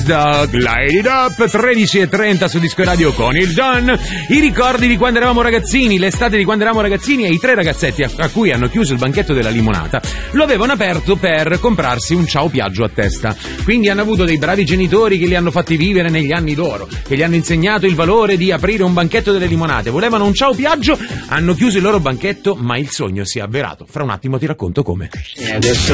Dog, Light It Up, 13:30 su Disco Radio con il Don. I ricordi di quando eravamo ragazzini, l'estate di quando eravamo ragazzini, e i 3 ragazzetti a cui hanno chiuso il banchetto della limonata lo avevano aperto per comprarsi un ciao Piaggio a testa. Quindi hanno avuto dei bravi genitori che li hanno fatti vivere negli anni d'oro, che gli hanno insegnato il valore di aprire un banchetto delle limonate. Volevano un ciao Piaggio, hanno chiuso il loro banchetto, ma il sogno si è avverato. Fra un attimo ti racconto come. E adesso